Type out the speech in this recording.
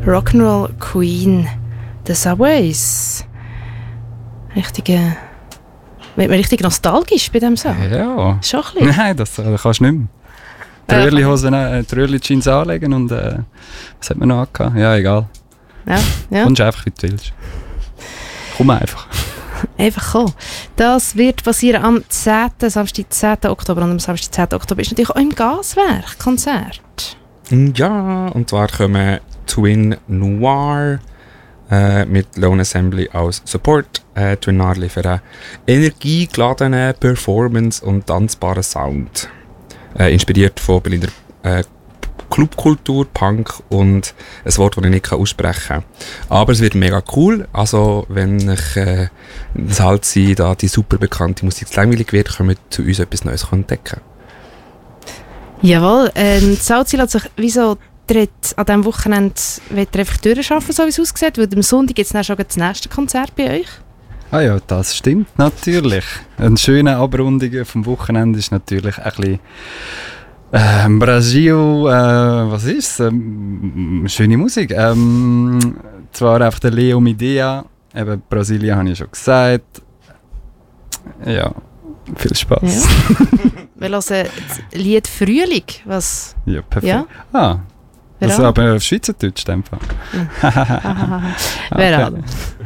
Rock'n'Roll Queen, The Subways. Wird man richtig nostalgisch bei dem Song? Ja. Schon ein bisschen. Nein, das kannst du nicht mehr. Tröhrli-Jeans anlegen und was hat man noch angehabt? Ja, egal. Ja. Kommst einfach, wie du willst. Komm einfach. Einfach kommen. Das wird passieren am Samstag, 10. Oktober. Und am Samstag, 10. Oktober ist natürlich auch im Gaswerk Konzert. Ja, und zwar kommen Twin Noir mit Lone Assembly als Support. Twin Noir liefern energiegeladene Performance und tanzbaren Sound. Inspiriert von Berliner Clubkultur, Punk und ein Wort, das ich nicht aussprechen kann. Aber es wird mega cool. Also, wenn ich das halt sie, da die super bekannte Musik zu langweilig wird, können wir zu uns etwas Neues entdecken. Jawohl, Salzi lässt sich wieso an diesem Wochenende einfach durcharbeiten, so wie es aussieht, weil am Sonntag gibt es schon das nächste Konzert bei euch. Ah ja, das stimmt natürlich. Eine schöne Abrundung vom Wochenende ist natürlich ein bisschen Brasil, was ist es? Schöne Musik. Zwar einfach der Leo Midea, eben Brasilien habe ich schon gesagt. Ja, viel Spaß. Ja. Wir hören das Lied Frühling. Was? Ja, perfekt. Ja? Das ist aber auf Schweizerdeutsch in dem Fall. Wer